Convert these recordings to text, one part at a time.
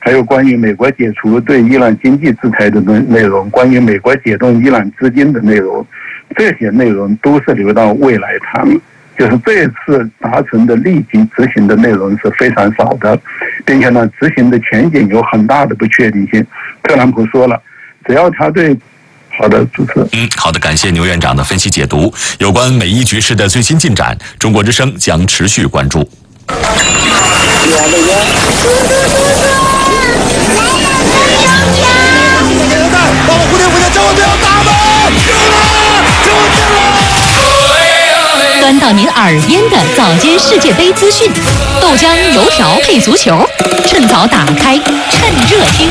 还有关于美国解除对伊朗经济制裁的内容，关于美国解冻伊朗资金的内容，这些内容都是留到未来谈。就是这一次达成的立即执行的内容是非常少的，并且呢，执行的前景有很大的不确定性。特朗普说了，只要他对。好的，主持人。 好的，感谢牛院长的分析解读。有关美伊局势的最新进展，中国之声将持续关注。 端到您耳边的早间世界杯资讯，豆浆油条配足球，趁早打开，趁热听。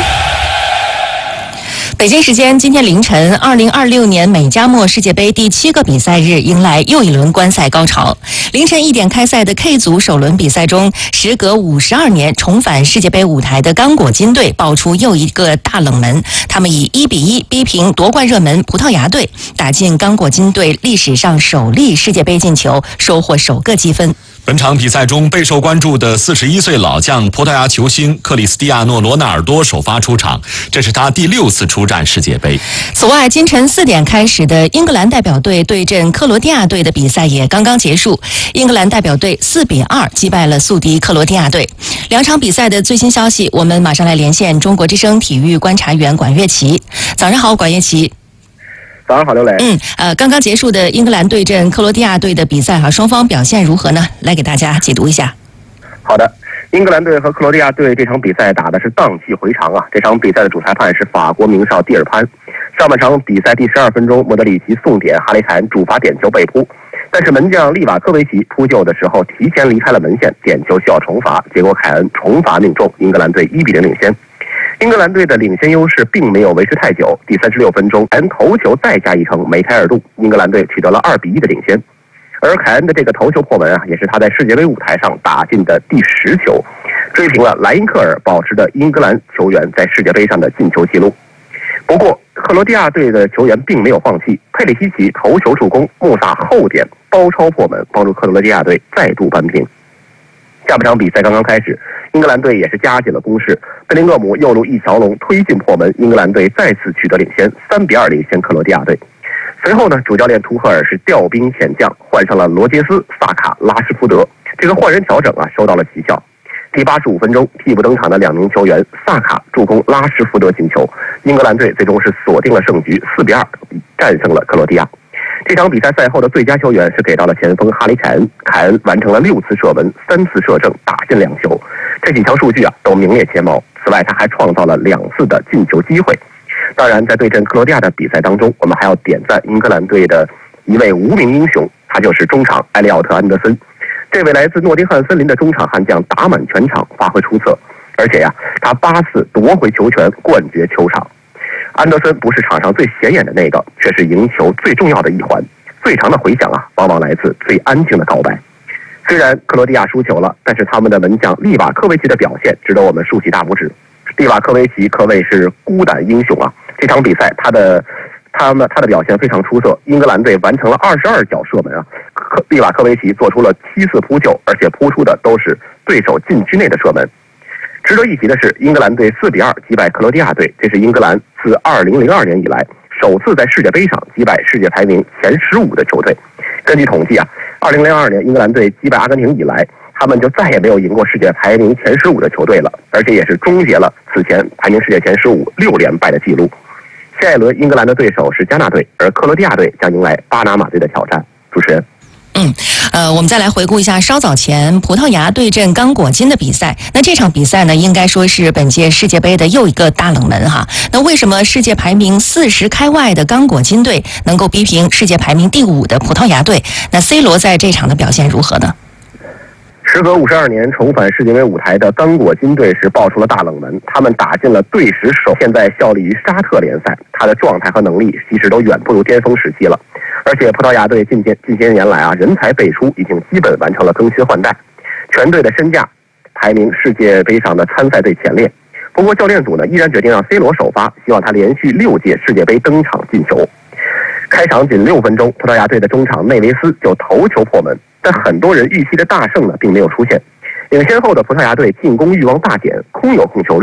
北京时间今天凌晨，2026年美加墨世界杯第7个比赛日迎来又一轮观赛高潮。凌晨1点开赛的 K 组首轮比赛中，时隔52年重返世界杯舞台的刚果金队爆出又一个大冷门，他们以1-1逼平夺冠热门葡萄牙队，打进刚果金队历史上首粒世界杯进球，收获首个积分。 本场比赛中备受关注的41岁老将葡萄牙球星克里斯蒂亚诺·罗纳尔多首发出场，这是他第6次出战世界杯。 此外，今晨4点开始的英格兰代表队对阵克罗地亚队的比赛也刚刚结束，英格兰代表队4-2击败了宿敌克罗地亚队。两场比赛的最新消息，我们马上来连线中国之声体育观察员管乐琪。早上好，管乐琪。 早上好，刘磊。 刚刚结束的英格兰对阵克罗地亚队的比赛双方表现如何呢？来给大家解读一下。 好的，英格兰队和克罗地亚队这场比赛打的是荡气回肠啊！这场比赛的主裁判是法国名哨蒂尔潘。上半场比赛第12分钟，莫德里奇送点，哈里凯恩主罚点球被扑，但是门将利瓦科维奇扑救的时候提前离开了门线，点球需要重罚，结果凯恩重罚命中，英格兰队1-0领先。英格兰队的领先优势并没有维持太久，第36分钟，凯恩头球再加一城，梅开二度，英格兰队取得了2-1的领先。而凯恩的这个头球破门也是他在世界杯舞台上打进的第10球，追平了莱因克尔保持的英格兰球员在世界杯上的进球记录。不过，克罗地亚队的球员并没有放弃，佩里西奇头球助攻，穆萨后点包抄破门，帮助克罗地亚队再度扳平。下半场比赛刚刚开始，英格兰队也是加紧了攻势，贝林厄姆右路一条龙推进破门，英格兰队再次取得领先，3-2领先克罗地亚队。随后呢，主教练图赫尔是调兵遣将，换上了罗杰斯、萨卡、拉什福德，这个换人调整收到了奇效。第85分钟，替补登场的2名球员萨卡助攻拉什福德进球，英格兰队最终是锁定了胜局，4-2战胜了克罗地亚。这场比赛赛后的最佳球员是给到了前锋哈里凯恩，凯恩完成了6次射门，3次射正，打进2球，这几项数据都名列前茅。此外，他还创造了2次的进球机会。当然，在对阵克罗地亚的比赛当中，我们还要点赞英格兰队的一位无名英雄，他就是中场埃利奥特·安德森。这位来自诺丁汉森林的中场悍将打满全场，发挥出色，而且他8次夺回球权，冠绝球场。安德森不是场上最显眼的那个，却是赢球最重要的一环。最长的回响往往来自最安静的告白。虽然克罗地亚输球了，但是他们的门将利瓦科维奇的表现值得我们竖起大拇指。利瓦科维奇可谓是孤胆英雄这场比赛他的表现非常出色，英格兰队完成了22脚射门利瓦科维奇做出了7次扑救，而且扑出的都是对手禁区内的射门。值得一提的是，英格兰队4-2击败克罗地亚队，这是英格兰自2002年以来首次在世界杯上击败世界排名前15的球队。根据统计2002年英格兰队击败阿根廷以来，他们就再也没有赢过世界排名前15的球队了，而且也是终结了此前排名世界前15 6连败的记录。下一轮英格兰的对手是加纳队，而克罗地亚队将迎来巴拿马队的挑战。主持人。 我们再来回顾一下稍早前葡萄牙对阵刚果金的比赛。那这场比赛呢，应该说是本届世界杯的又一个大冷门那为什么世界排名40开外的刚果金队能够逼平世界排名第5的葡萄牙队？那 C 罗在这场的表现如何呢？ 时隔52年重返世界杯舞台的刚果金队是爆出了大冷门，他们打进了队史首，现在效力于沙特联赛，他的状态和能力其实都远不如巅峰时期了。而且葡萄牙队近些年来人才辈出，已经基本完成了更新换代，全队的身价排名世界杯上的参赛队前列。不过教练组呢依然决定让 C 罗首发，希望他连续6届世界杯登场进球。开场仅6分钟，葡萄牙队的中场内维斯就头球破门，但很多人预期的大胜呢并没有出现。领先后的葡萄牙队进攻欲望大减，空有控球率。